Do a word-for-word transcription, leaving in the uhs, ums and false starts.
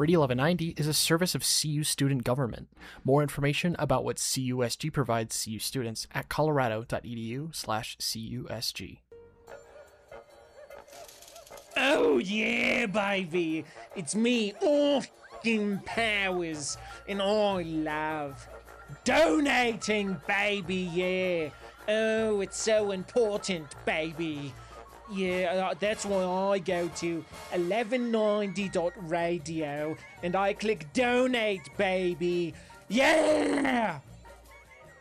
Radio eleven ninety is a service of C U student government. More information about what C U S G provides C U students at colorado.edu slash CUSG. Oh yeah, baby! It's me, Austin Powers, and I love donating, baby, yeah. Oh, it's so important, baby. Yeah, uh, that's why I go to eleven ninety dot radio and I click donate, baby. Yeah!